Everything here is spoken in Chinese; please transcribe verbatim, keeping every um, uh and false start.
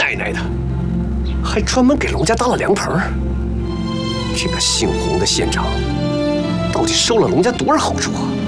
奶奶的，还专门给龙家搭了凉棚。这个姓洪的县长，到底收了龙家多少好处啊？